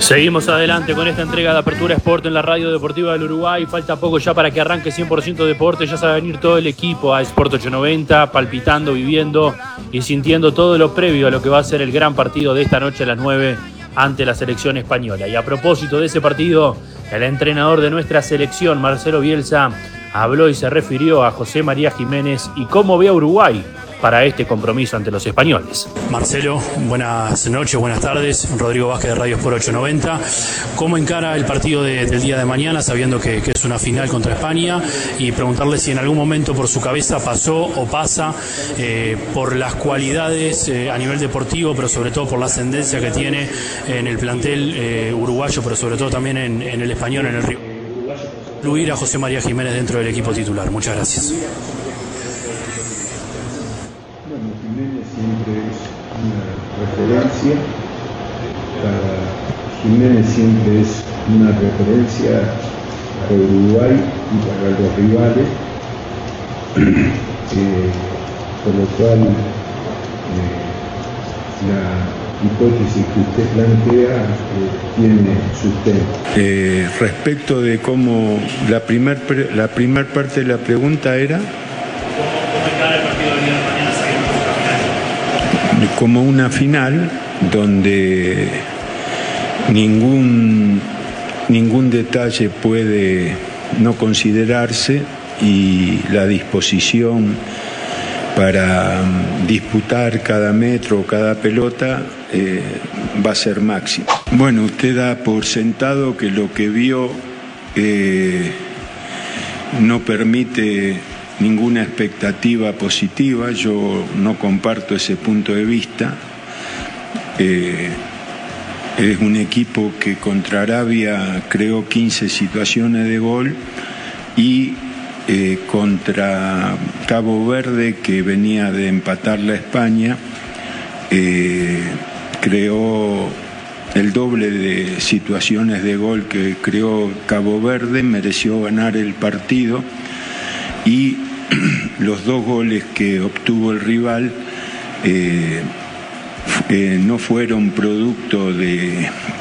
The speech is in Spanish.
Seguimos adelante con esta entrega de Apertura Sport en la Radio Deportiva del Uruguay. Falta poco ya para que arranque 100% Deporte. Ya sabe venir todo el equipo a Sport 890, palpitando, viviendo y sintiendo todo lo previo a lo que va a ser el gran partido de esta noche a las 9 ante la selección española. Y a propósito de ese partido, el entrenador de nuestra selección, Marcelo Bielsa, habló y se refirió a José María Jiménez y cómo ve a Uruguay para este compromiso ante los españoles. Marcelo, buenas noches, buenas tardes. Rodrigo Vázquez de Radio Sport 890. ¿Cómo encara el partido del día de mañana, sabiendo que es una final contra España? Y preguntarle si en algún momento por su cabeza pasó o pasa por las cualidades a nivel deportivo, pero sobre todo por la ascendencia que tiene en el plantel uruguayo, pero sobre todo también en el español, en el Río. Incluir a José María Jiménez dentro del equipo titular. Muchas gracias. Jiménez siempre es una referencia Jiménez siempre es una referencia para Uruguay y para los rivales, por lo cual la hipótesis que usted plantea tiene sustento. Respecto de cómo la primer parte de la pregunta era como una final donde ningún detalle puede no considerarse y la disposición para disputar cada metro o cada pelota va a ser máxima. Bueno, usted da por sentado que lo que vio no permite ninguna expectativa positiva. Yo no comparto ese punto de vista. Es un equipo que contra Arabia creó 15 situaciones de gol y contra Cabo Verde, que venía de empatar la España, creó el doble de situaciones de gol que creó Cabo Verde, mereció ganar el partido y los dos goles que obtuvo el rival no fueron producto de